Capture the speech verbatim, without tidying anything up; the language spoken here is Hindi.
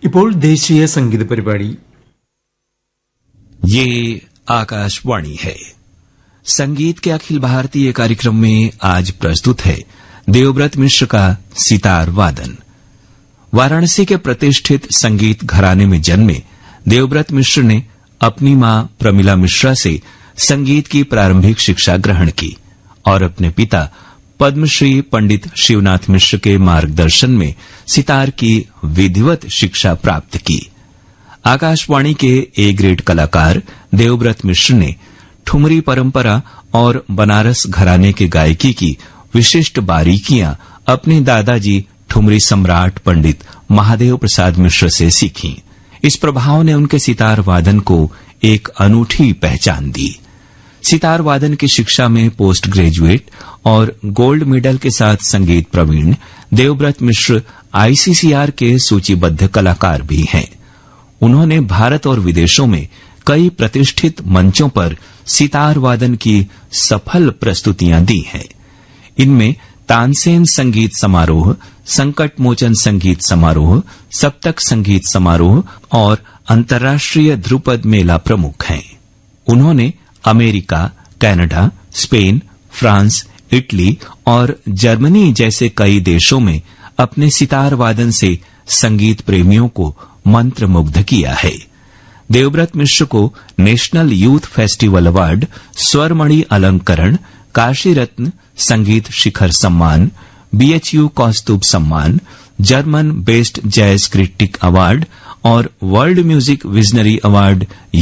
ഇപ്പോൾ ദേശീയ സംഗീത പരിപാടി. ये आकाशवाणी है. संगीत के अखिल भारतीय कार्यक्रम में आज प्रस्तुत है देवव्रत मिश्र का सितार वादन. वाराणसी के प्रतिष्ठित संगीत घराने में जन्मे देवव्रत मिश्र ने अपनी मां प्रमिला मिश्रा से संगीत की प्रारंभिक शिक्षा ग्रहण की और अपने पिता पद्मश्री पंडित शिवनाथ मिश्र के मार्गदर्शन में सितार की विधिवत शिक्षा प्राप्त की. आकाशवाणी के ए ग्रेड कलाकार देवव्रत मिश्र ने ठुमरी परंपरा और बनारस घराने के गायकी की विशिष्ट बारीकियां अपने दादाजी ठुमरी सम्राट पंडित महादेव प्रसाद मिश्र से सीखीं. इस प्रभाव ने उनके सितार वादन को एक अनूठी पहचान दी. सितार वादन की शिक्षा में पोस्ट ग्रेजुएट और गोल्ड मेडल के साथ संगीत प्रवीण देवव्रत मिश्र आईसीसीआर के सूचीबद्ध कलाकार भी हैं. उन्होंने भारत और विदेशों में कई प्रतिष्ठित मंचों पर सितार वादन की सफल प्रस्तुतियां दी हैं. इनमें तानसेन संगीत समारोह, संकट मोचन संगीत समारोह, सप्तक संगीत समारोह और अंतर्राष्ट्रीय ध्रुपद मेला प्रमुख हैं. उन्होंने America, Canada, Spain, France, Italy और जर्मनी जैसे कई देशों में अपने सितार वादन से संगीत प्रेमियों को मंत्रमुग्ध किया है. देवव्रत मिश्र को नेशनल यूथ फेस्टिवल अवार्ड, स्वरमणि अलंकरण, काशी रत्न संगीत शिखर सम्मान, बीएचयू कौस्तुभ सम्मान, German best jazz critic award और वर्ल्ड म्यूजिक विजनरी अवार्ड